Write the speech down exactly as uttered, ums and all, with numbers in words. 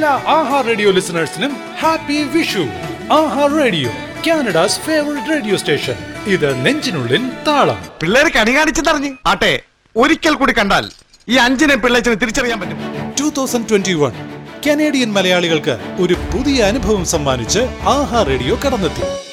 എല്ലാ ആഹാ radio ലിസണേഴ്സിനും happy Vishu. ആഹാ radio, Canada's favourite radio station. ഇത് നെഞ്ചിനുള്ളിൽ താളം. പിള്ളേര് കണി കാണിച്ചെന്നറിഞ്ഞ് ആട്ടെ, ഒരിക്കൽ കൂടി കണ്ടാൽ ഈ അഞ്ചിനെ പിള്ളേച്ചിനെ തിരിച്ചറിയാൻ പറ്റും. Two thousand twenty one Canadian മലയാളികൾക്ക് ഒരു പുതിയ അനുഭവം സമ്മാനിച്ച് ആഹാ റേഡിയോ കടന്നെത്തി.